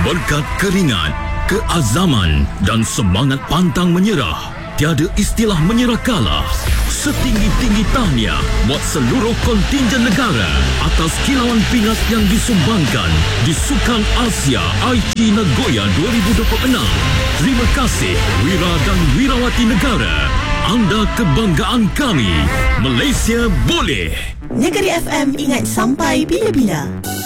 Berkat keringat, keazaman dan semangat pantang menyerah, tiada istilah menyerah kalah. Setinggi-tinggi tahniah buat seluruh kontingen negara atas kilauan pingat yang disumbangkan di Sukan Asia Aichi Nagoya 2026. Terima kasih Wira dan Wirawati Negara. Anda kebanggaan kami. Malaysia boleh. Negeri FM ingat sampai bila-bila.